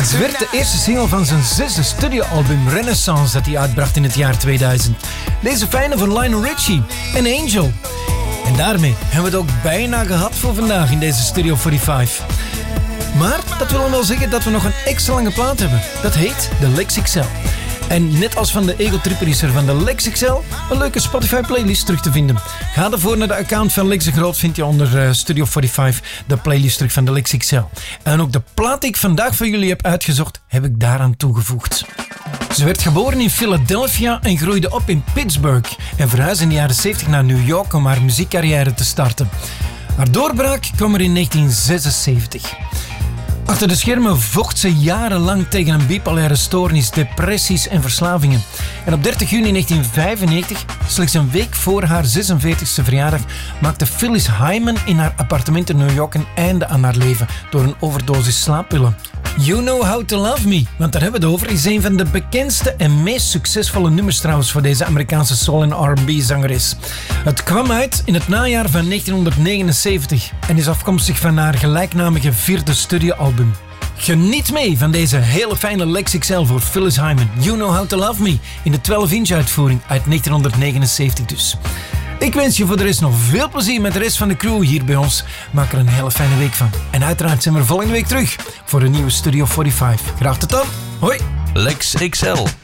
Het werd de eerste single van zijn 6e studioalbum Renaissance dat hij uitbracht in het jaar 2000. Deze fijne van Lionel Richie en Angel. En daarmee hebben we het ook bijna gehad voor vandaag in deze Studio 45. Maar dat wil wel zeggen dat we nog een extra lange plaat hebben. Dat heet de Lex XL. En net als van de Ego Tripper is er van de Lex XL een leuke Spotify playlist terug te vinden. Ga ervoor naar de account van Lex de Groot, vind je onder Studio 45 de playlist terug van de Lex XL. En ook de plaat die ik vandaag voor jullie heb uitgezocht, heb ik daaraan toegevoegd. Ze werd geboren in Philadelphia en groeide op in Pittsburgh en verhuisde in de jaren 70 naar New York om haar muziekcarrière te starten. Haar doorbraak kwam er in 1976. Achter de schermen vocht ze jarenlang tegen een bipolaire stoornis, depressies en verslavingen. En op 30 juni 1995, slechts een week voor haar 46e verjaardag, maakte Phyllis Hyman in haar appartement in New York een einde aan haar leven door een overdosis slaappillen. You Know How To Love Me, want daar hebben we het over, is een van de bekendste en meest succesvolle nummers trouwens voor deze Amerikaanse soul- en R&B-zangeres. Het kwam uit in het najaar van 1979 en is afkomstig van haar gelijknamige 4e studioalbum. Geniet mee van deze hele fijne Lex XL voor Phyllis Hyman. You Know How To Love Me in de 12-inch uitvoering uit 1979 dus. Ik wens je voor de rest nog veel plezier met de rest van de crew hier bij ons. Maak er een hele fijne week van. En uiteraard zijn we volgende week terug voor een nieuwe Studio 45. Graag tot dan. Hoi. Lex XL.